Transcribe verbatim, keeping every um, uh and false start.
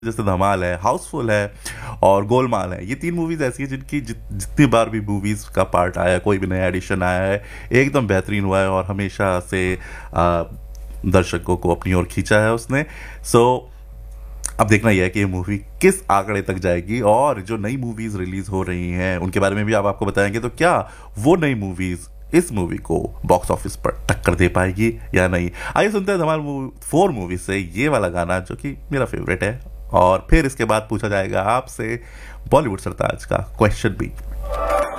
जैसे धमाल है, हाउसफुल है और गोलमाल है। ये तीन मूवीज ऐसी है जिनकी जित, जितनी बार भी मूवीज का पार्ट आया, कोई भी नया एडिशन आया है, एकदम बेहतरीन हुआ है और हमेशा से आ, दर्शकों को अपनी ओर खींचा है उसने। सो अब देखना यह है कि ये मूवी किस आंकड़े तक जाएगी, और जो नई मूवीज रिलीज हो रही हैं उनके बारे में भी आप आपको बताएंगे। तो क्या वो नई मूवीज इस मूवी को बॉक्स ऑफिस पर टक्कर दे पाएगी या नहीं? आइए सुनते हैं धमाल मूवी फोर मूवी से ये वाला गाना जो कि मेरा फेवरेट है, और फिर इसके बाद पूछा जाएगा आपसे बॉलीवुड सरताज का क्वेश्चन भी।